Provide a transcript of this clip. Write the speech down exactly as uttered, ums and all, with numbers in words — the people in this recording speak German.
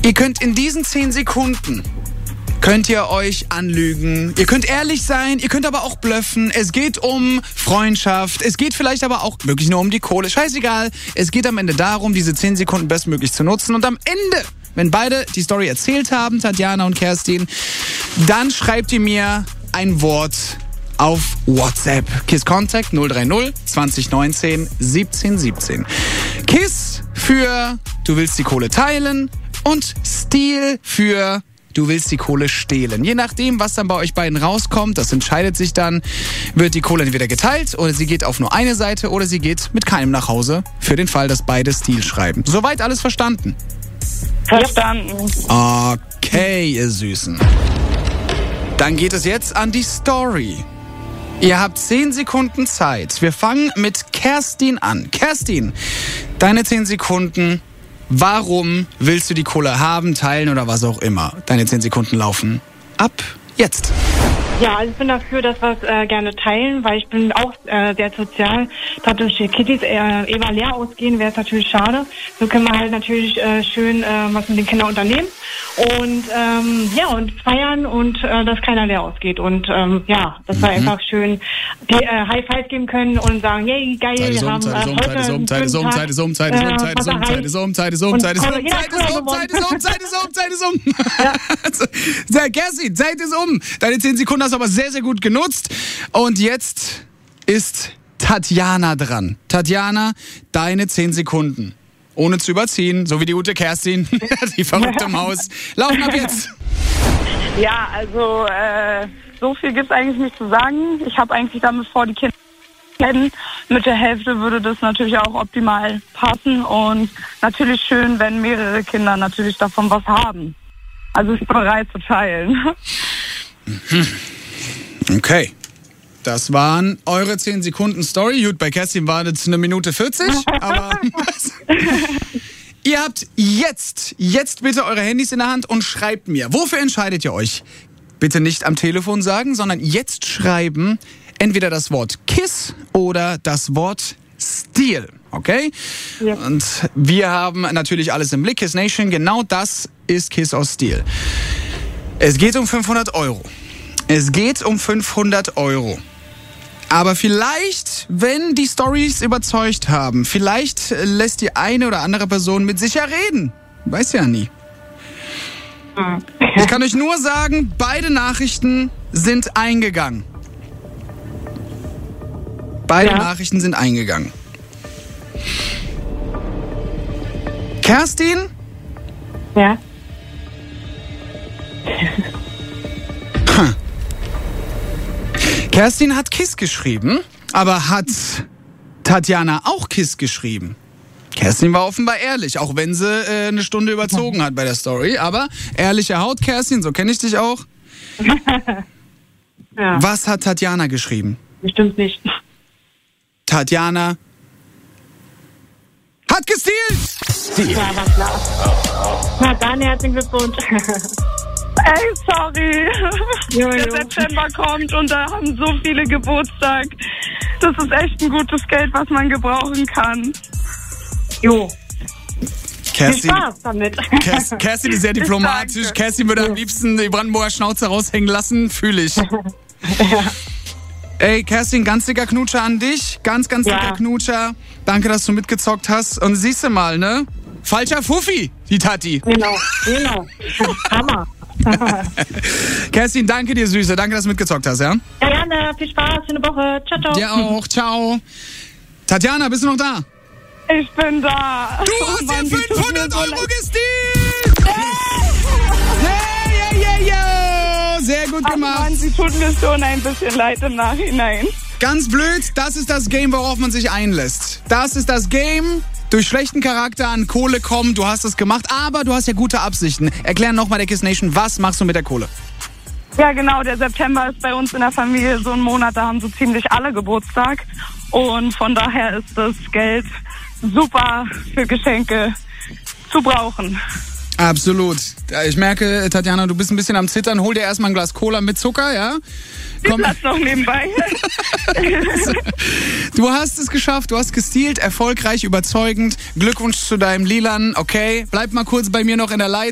Ihr könnt in diesen zehn Sekunden, könnt ihr euch anlügen, ihr könnt ehrlich sein, ihr könnt aber auch bluffen. Es geht um Freundschaft, es geht vielleicht aber auch wirklich nur um die Kohle. Scheißegal, es geht am Ende darum, diese zehn Sekunden bestmöglich zu nutzen. Und am Ende, wenn beide die Story erzählt haben, Tatjana und Kerstin, dann schreibt ihr mir ein Wort auf WhatsApp. KISS Contact null drei null zwanzig neunzehn siebzehn siebzehn. KISS für du willst die Kohle teilen und Steal für du willst die Kohle stehlen. Je nachdem, was dann bei euch beiden rauskommt, das entscheidet sich dann, wird die Kohle entweder geteilt oder sie geht auf nur eine Seite oder sie geht mit keinem nach Hause, für den Fall, dass beide Steal schreiben. Soweit alles verstanden? Verstanden. Okay, ihr Süßen. Dann geht es jetzt an die Story. Ihr habt zehn Sekunden Zeit. Wir fangen mit Kerstin an. Kerstin, deine zehn Sekunden. Warum willst du die Kohle haben, teilen oder was auch immer? Deine zehn Sekunden laufen ab jetzt. Ja, also ich bin dafür, dass wir es äh, gerne teilen, weil ich bin auch äh, sehr sozial. Da durch die Kittys äh, Eva leer ausgehen, wäre es natürlich schade. So können wir halt natürlich äh, schön äh, was mit den Kindern unternehmen und ähm, ja und feiern und äh, dass keiner leer ausgeht und ähm, ja, dass mhm. wir einfach schön die äh, High Five geben können und sagen, yay, geil, Zeit ist wir um, haben Zeit ist um, Zeit ist um, Zeit ist um, Zeit ist um, Zeit ist um, Zeit ist um, Zeit ist um, Zeit ist um, Zeit ist um, Zeit ist um, Zeit ist um, Zeit ist um, Zeit ist um, Zeit ist um. Sehr, Kerstin, Zeit ist um. Deine zehn Sekunden hast du aber sehr, sehr gut genutzt. Und jetzt ist Tatjana dran. Tatjana, deine zehn Sekunden. Ohne zu überziehen, so wie die gute Kerstin, die verrückte Maus. Laufen ab jetzt. Ja, also äh, so viel gibt es eigentlich nicht zu sagen. Ich habe eigentlich damit vor, die Kinder kennen. Mit der Hälfte würde das natürlich auch optimal passen. Und natürlich schön, wenn mehrere Kinder natürlich davon was haben. Also ich bin bereit zu teilen. Okay. Das waren eure zehn Sekunden Story. Gut, bei Kerstin war das eine Minute vierzig, aber ihr habt jetzt, jetzt bitte eure Handys in der Hand und schreibt mir. Wofür entscheidet ihr euch? Bitte nicht am Telefon sagen, sondern jetzt schreiben entweder das Wort KISS oder das Wort Steal. Okay? Ja. Und wir haben natürlich alles im Blick. KISS Nation, genau das ist KISS aus Steal. Es geht um fünfhundert Euro. Es geht um fünfhundert Euro. Aber vielleicht, wenn die Storys überzeugt haben, vielleicht lässt die eine oder andere Person mit sich ja reden. Weiß ja nie. Ich kann euch nur sagen, beide Nachrichten sind eingegangen. Beide ja. Nachrichten sind eingegangen. Kerstin? Ja. Kerstin hat KISS geschrieben, aber hat Tatjana auch KISS geschrieben? Kerstin war offenbar ehrlich, auch wenn sie äh, eine Stunde überzogen hat bei der Story. Aber ehrliche Haut, Kerstin, so kenne ich dich auch. Ja. Was hat Tatjana geschrieben? Bestimmt nicht. Tatjana hat gestealt! Ja, war klar. Na dann, herzlichen Glückwunsch. Ey, sorry. Jo, Der jo. September kommt und da haben so viele Geburtstag. Das ist echt ein gutes Geld, was man gebrauchen kann. Jo. Kerstin, Viel Spaß damit. Kerstin, Kerstin ist sehr diplomatisch. Danke. Kerstin würde am liebsten die Brandenburger Schnauze raushängen lassen. Fühle ich. Ja. Ey, Kerstin, ganz dicker Knutscher an dich. Ganz, ganz Ja. dicker Knutscher. Danke, dass du mitgezockt hast. Und siehst du mal, ne? Falscher Fuffi, die Tati. Genau, genau. Hammer. Kerstin, danke dir, Süße. Danke, dass du mitgezockt hast, ja? Ja, gerne. Viel Spaß. Schöne Woche. Ciao, ciao. Dir auch. Ciao. Tatjana, bist du noch da? Ich bin da. Du Oh hast Mann, dir die tut fünfhundert mir so Euro leid. gestealt! Hey, yeah, yeah, yeah. Sehr gut Ach gemacht. Mann, sie tut mir schon ein bisschen leid im Nachhinein. Ganz blöd, das ist das Game, worauf man sich einlässt. Das ist das Game. Durch schlechten Charakter an Kohle kommen, du hast es gemacht, aber du hast ja gute Absichten. Erklär nochmal der KISS Nation, was machst du mit der Kohle? Ja, genau, der September ist bei uns in der Familie so ein Monat, da haben so ziemlich alle Geburtstag. Und von daher ist das Geld super für Geschenke zu brauchen. Absolut. Ich merke, Tatjana, du bist ein bisschen am Zittern. Hol dir erstmal ein Glas Cola mit Zucker, ja? Die Platz noch nebenbei. Du hast es geschafft, du hast gestealt, erfolgreich, überzeugend. Glückwunsch zu deinem Lilan, okay? Bleib mal kurz bei mir noch in der Leitung.